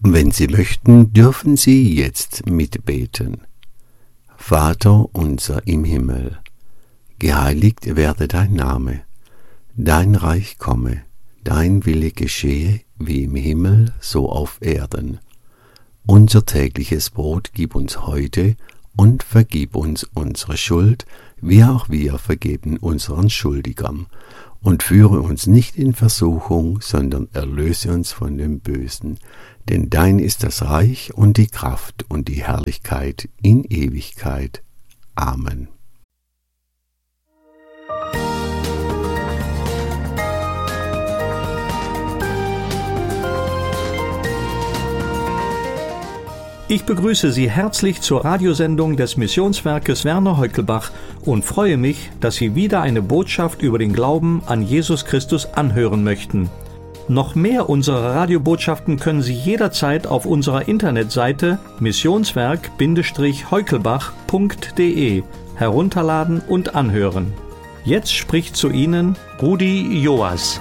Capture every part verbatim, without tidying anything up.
Wenn Sie möchten, dürfen Sie jetzt mitbeten. Vater unser im Himmel, geheiligt werde dein Name, dein Reich komme, dein Wille geschehe, wie im Himmel, so auf Erden. Unser tägliches Brot gib uns heute und vergib uns unsere Schuld, wie auch wir vergeben unseren Schuldigern. Und führe uns nicht in Versuchung, sondern erlöse uns von dem Bösen. Denn dein ist das Reich und die Kraft und die Herrlichkeit in Ewigkeit. Amen. Ich begrüße Sie herzlich zur Radiosendung des Missionswerkes Werner Heukelbach und freue mich, dass Sie wieder eine Botschaft über den Glauben an Jesus Christus anhören möchten. Noch mehr unserer Radiobotschaften können Sie jederzeit auf unserer Internetseite missionswerk Heukelbach punkt de herunterladen und anhören. Jetzt spricht zu Ihnen Rudi Joas.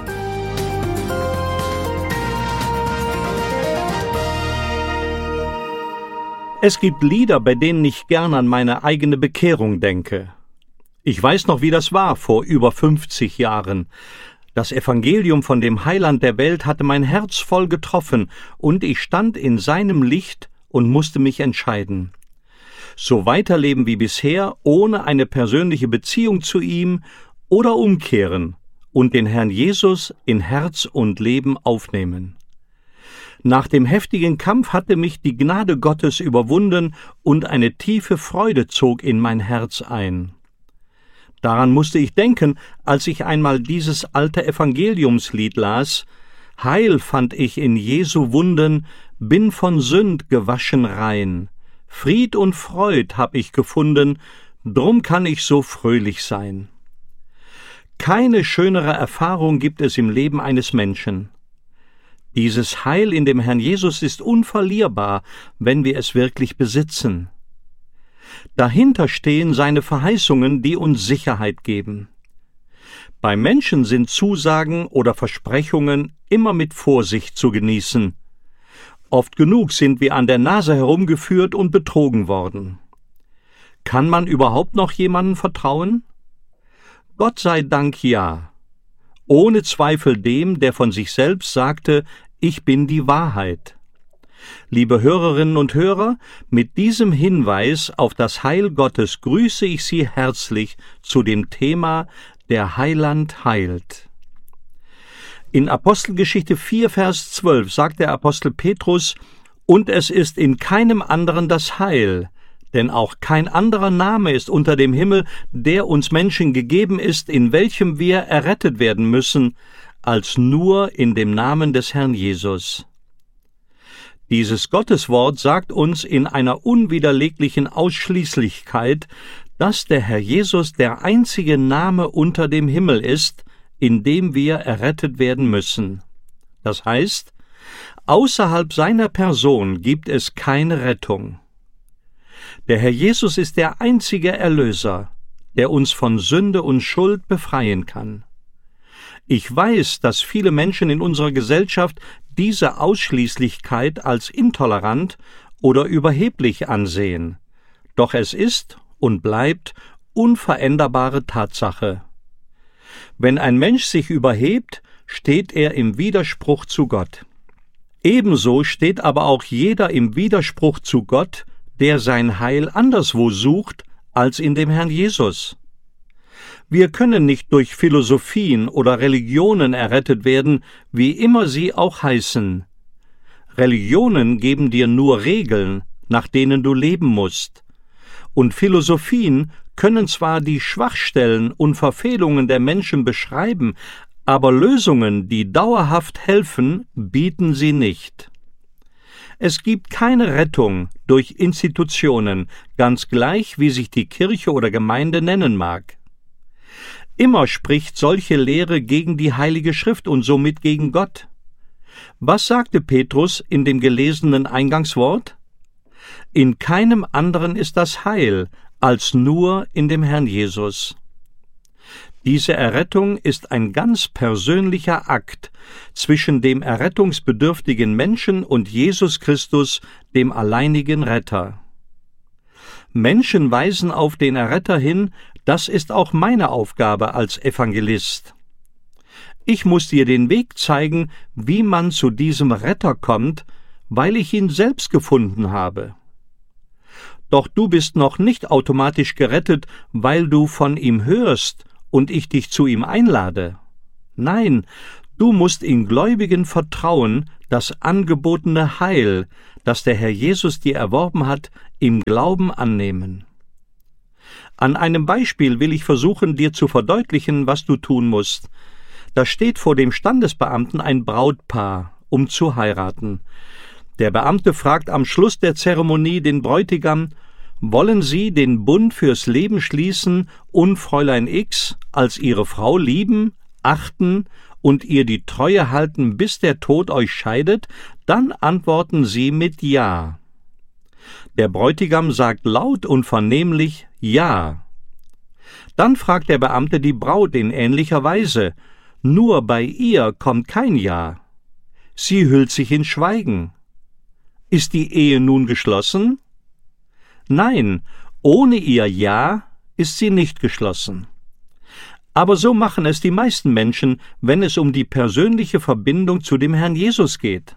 Es gibt Lieder, bei denen ich gern an meine eigene Bekehrung denke. Ich weiß noch, wie das war vor über fünfzig Jahren. Das Evangelium von dem Heiland der Welt hatte mein Herz voll getroffen, und ich stand in seinem Licht und musste mich entscheiden. So weiterleben wie bisher, ohne eine persönliche Beziehung zu ihm, oder umkehren und den Herrn Jesus in Herz und Leben aufnehmen. Nach dem heftigen Kampf hatte mich die Gnade Gottes überwunden und eine tiefe Freude zog in mein Herz ein. Daran musste ich denken, als ich einmal dieses alte Evangeliumslied las: Heil fand ich in Jesu Wunden, bin von Sünd gewaschen rein. Fried und Freud hab ich gefunden, drum kann ich so fröhlich sein. Keine schönere Erfahrung gibt es im Leben eines Menschen. Dieses Heil in dem Herrn Jesus ist unverlierbar, wenn wir es wirklich besitzen. Dahinter stehen seine Verheißungen, die uns Sicherheit geben. Bei Menschen sind Zusagen oder Versprechungen immer mit Vorsicht zu genießen. Oft genug sind wir an der Nase herumgeführt und betrogen worden. Kann man überhaupt noch jemandem vertrauen? Gott sei Dank ja. Ohne Zweifel dem, der von sich selbst sagte: Ich bin die Wahrheit. Liebe Hörerinnen und Hörer, mit diesem Hinweis auf das Heil Gottes grüße ich Sie herzlich zu dem Thema Der Heiland heilt. In Apostelgeschichte vier, Vers zwölf sagt der Apostel Petrus: Und es ist in keinem anderen das Heil, denn auch kein anderer Name ist unter dem Himmel, der uns Menschen gegeben ist, in welchem wir errettet werden müssen, als nur in dem Namen des Herrn Jesus. Dieses Gotteswort sagt uns in einer unwiderleglichen Ausschließlichkeit, dass der Herr Jesus der einzige Name unter dem Himmel ist, in dem wir errettet werden müssen. Das heißt, außerhalb seiner Person gibt es keine Rettung. Der Herr Jesus ist der einzige Erlöser, der uns von Sünde und Schuld befreien kann. Ich weiß, dass viele Menschen in unserer Gesellschaft diese Ausschließlichkeit als intolerant oder überheblich ansehen. Doch es ist und bleibt unveränderbare Tatsache. Wenn ein Mensch sich überhebt, steht er im Widerspruch zu Gott. Ebenso steht aber auch jeder im Widerspruch zu Gott, der sein Heil anderswo sucht als in dem Herrn Jesus. Wir können nicht durch Philosophien oder Religionen errettet werden, wie immer sie auch heißen. Religionen geben dir nur Regeln, nach denen du leben musst. Und Philosophien können zwar die Schwachstellen und Verfehlungen der Menschen beschreiben, aber Lösungen, die dauerhaft helfen, bieten sie nicht. Es gibt keine Rettung durch Institutionen, ganz gleich, wie sich die Kirche oder Gemeinde nennen mag. Immer spricht solche Lehre gegen die Heilige Schrift und somit gegen Gott. Was sagte Petrus in dem gelesenen Eingangswort? In keinem anderen ist das Heil, als nur in dem Herrn Jesus. Diese Errettung ist ein ganz persönlicher Akt zwischen dem errettungsbedürftigen Menschen und Jesus Christus, dem alleinigen Retter. Menschen weisen auf den Erretter hin, das ist auch meine Aufgabe als Evangelist. Ich muss dir den Weg zeigen, wie man zu diesem Retter kommt, weil ich ihn selbst gefunden habe. Doch du bist noch nicht automatisch gerettet, weil du von ihm hörst und ich dich zu ihm einlade. Nein, du musst in Gläubigen Vertrauen das angebotene Heil, das der Herr Jesus dir erworben hat, im Glauben annehmen. An einem Beispiel will ich versuchen, dir zu verdeutlichen, was du tun musst. Da steht vor dem Standesbeamten ein Brautpaar, um zu heiraten. Der Beamte fragt am Schluss der Zeremonie den Bräutigam: Wollen Sie den Bund fürs Leben schließen und Fräulein X als Ihre Frau lieben, achten und ihr die Treue halten, bis der Tod euch scheidet? Dann antworten Sie mit Ja. Der Bräutigam sagt laut und vernehmlich Ja. Dann fragt der Beamte die Braut in ähnlicher Weise. Nur bei ihr kommt kein Ja. Sie hüllt sich in Schweigen. Ist die Ehe nun geschlossen? Nein, ohne ihr Ja ist sie nicht geschlossen. Aber so machen es die meisten Menschen, wenn es um die persönliche Verbindung zu dem Herrn Jesus geht.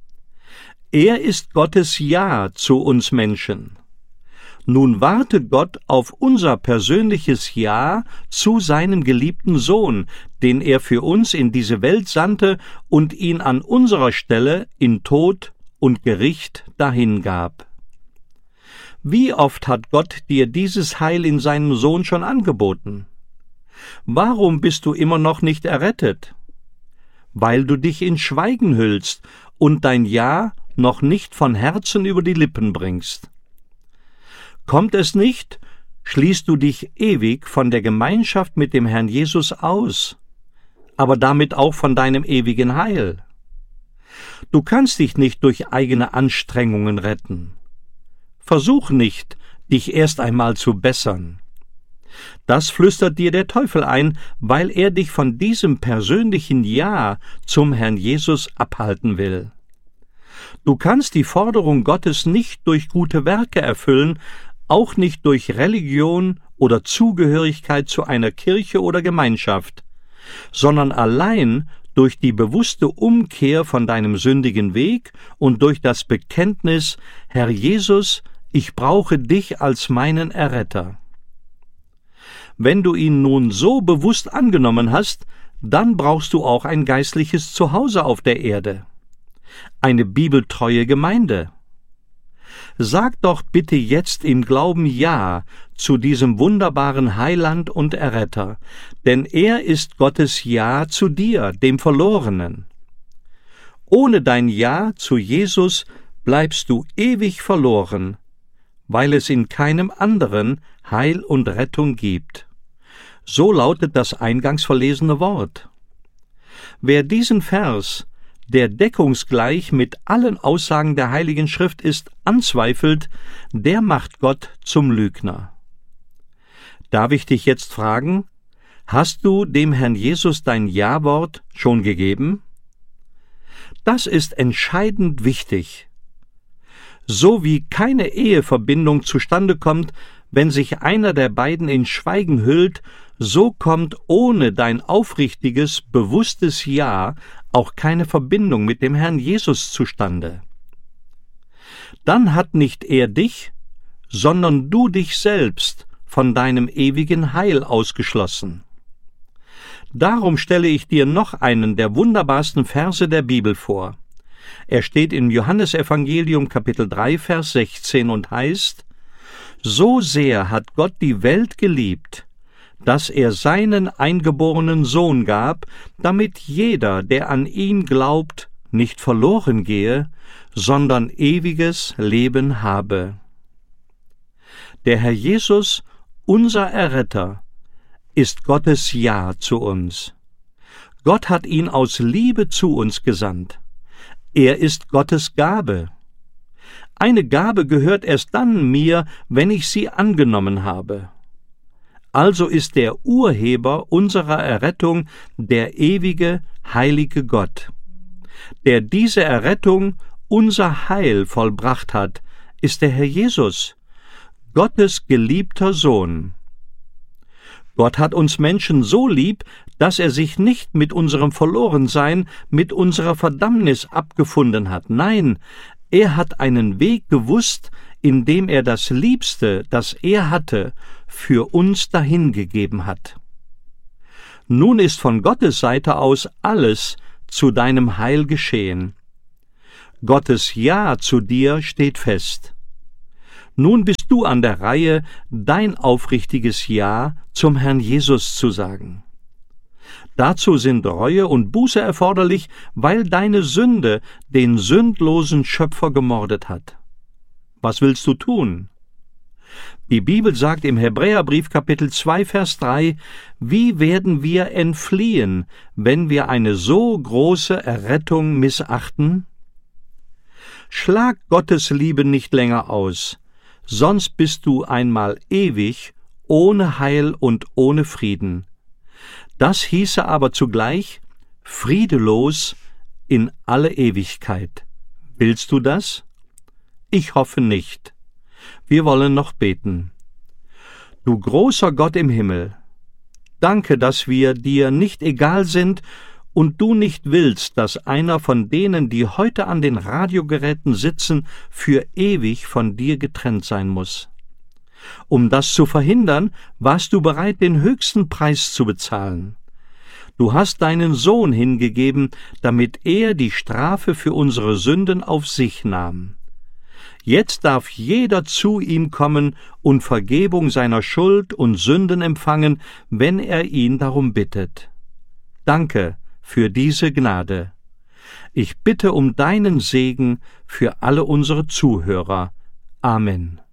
Er ist Gottes Ja zu uns Menschen. Nun wartet Gott auf unser persönliches Ja zu seinem geliebten Sohn, den er für uns in diese Welt sandte und ihn an unserer Stelle in Tod und Gericht dahingab. Wie oft hat Gott dir dieses Heil in seinem Sohn schon angeboten? Warum bist du immer noch nicht errettet? Weil du dich in Schweigen hüllst und dein Ja noch nicht von Herzen über die Lippen bringst. Kommt es nicht, schließt du dich ewig von der Gemeinschaft mit dem Herrn Jesus aus, aber damit auch von deinem ewigen Heil. Du kannst dich nicht durch eigene Anstrengungen retten. Versuch nicht, dich erst einmal zu bessern. Das flüstert dir der Teufel ein, weil er dich von diesem persönlichen Ja zum Herrn Jesus abhalten will. Du kannst die Forderung Gottes nicht durch gute Werke erfüllen, auch nicht durch Religion oder Zugehörigkeit zu einer Kirche oder Gemeinschaft, sondern allein durch die bewusste Umkehr von deinem sündigen Weg und durch das Bekenntnis: Herr Jesus, ich brauche dich als meinen Erretter. Wenn du ihn nun so bewusst angenommen hast, dann brauchst du auch ein geistliches Zuhause auf der Erde, eine bibeltreue Gemeinde. Sag doch bitte jetzt im Glauben Ja zu diesem wunderbaren Heiland und Erretter, denn er ist Gottes Ja zu dir, dem Verlorenen. Ohne dein Ja zu Jesus bleibst du ewig verloren, weil es in keinem anderen Heil und Rettung gibt. So lautet das eingangs verlesene Wort. Wer diesen Vers, der deckungsgleich mit allen Aussagen der Heiligen Schrift ist, anzweifelt, der macht Gott zum Lügner. Darf ich dich jetzt fragen, hast du dem Herrn Jesus dein Ja-Wort schon gegeben? Das ist entscheidend wichtig. So wie keine Eheverbindung zustande kommt, wenn sich einer der beiden in Schweigen hüllt, so kommt ohne dein aufrichtiges, bewusstes Ja auch keine Verbindung mit dem Herrn Jesus zustande. Dann hat nicht er dich, sondern du dich selbst von deinem ewigen Heil ausgeschlossen. Darum stelle ich dir noch einen der wunderbarsten Verse der Bibel vor. Er steht im Johannesevangelium Kapitel drei, Vers sechzehn und heißt: So sehr hat Gott die Welt geliebt, dass er seinen eingeborenen Sohn gab, damit jeder, der an ihn glaubt, nicht verloren gehe, sondern ewiges Leben habe. Der Herr Jesus, unser Erretter, ist Gottes Ja zu uns. Gott hat ihn aus Liebe zu uns gesandt. Er ist Gottes Gabe. Eine Gabe gehört erst dann mir, wenn ich sie angenommen habe. Also ist der Urheber unserer Errettung der ewige, heilige Gott. Der diese Errettung, unser Heil vollbracht hat, ist der Herr Jesus, Gottes geliebter Sohn. Gott hat uns Menschen so lieb, dass er sich nicht mit unserem Verlorensein, mit unserer Verdammnis abgefunden hat. Nein, er hat einen Weg gewusst, indem er das Liebste, das er hatte, für uns dahingegeben hat. Nun ist von Gottes Seite aus alles zu deinem Heil geschehen. Gottes Ja zu dir steht fest. Nun bist du an der Reihe, dein aufrichtiges Ja zum Herrn Jesus zu sagen. Dazu sind Reue und Buße erforderlich, weil deine Sünde den sündlosen Schöpfer gemordet hat. Was willst du tun? Die Bibel sagt im Hebräerbrief Kapitel zwei, Vers drei, wie werden wir entfliehen, wenn wir eine so große Errettung missachten? Schlag Gottes Liebe nicht länger aus, sonst bist du einmal ewig ohne Heil und ohne Frieden. Das hieße aber zugleich friedelos in alle Ewigkeit. Willst du das? Ich hoffe nicht. Wir wollen noch beten. Du großer Gott im Himmel, danke, dass wir dir nicht egal sind und du nicht willst, dass einer von denen, die heute an den Radiogeräten sitzen, für ewig von dir getrennt sein muss. Um das zu verhindern, warst du bereit, den höchsten Preis zu bezahlen. Du hast deinen Sohn hingegeben, damit er die Strafe für unsere Sünden auf sich nahm. Jetzt darf jeder zu ihm kommen und Vergebung seiner Schuld und Sünden empfangen, wenn er ihn darum bittet. Danke für diese Gnade. Ich bitte um deinen Segen für alle unsere Zuhörer. Amen.